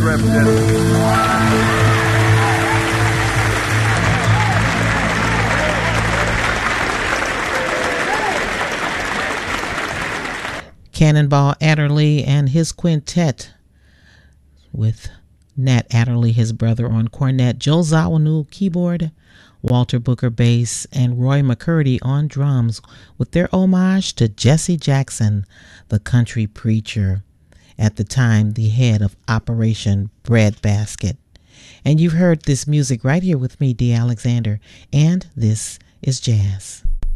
representative. Cannonball Adderley and his quintet with Nat Adderley, his brother, on cornet, Joe Zawinul keyboard, Walter Booker bass, and Roy McCurdy on drums with their homage to Jesse Jackson, the country preacher, at the time the head of Operation Breadbasket. And you've heard this music right here with me, Dee Alexander, and this is jazz.